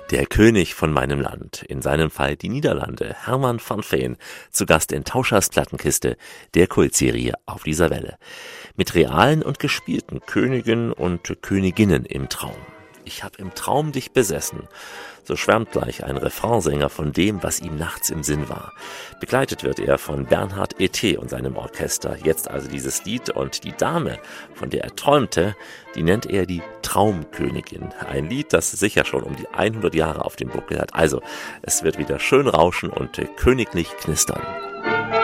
Der König von meinem Land, in seinem Fall die Niederlande, Herman van Veen, zu Gast in Tauschers Plattenkiste, der Kultserie auf dieser Welle. Mit realen und gespielten Königen und Königinnen im Traum. Ich hab im Traum dich besessen. So schwärmt gleich ein Refrainsänger von dem, was ihm nachts im Sinn war. Begleitet wird er von Bernhard E.T. und seinem Orchester. Jetzt also dieses Lied, und die Dame, von der er träumte, die nennt er die Traumkönigin. Ein Lied, das sicher schon um die 100 Jahre auf dem Buckel hat. Also, es wird wieder schön rauschen und königlich knistern.